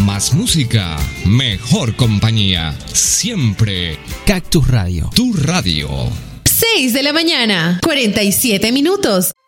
Más música, mejor compañía. Siempre Cactus Radio. Tu radio. 6 de la mañana, 47 minutos.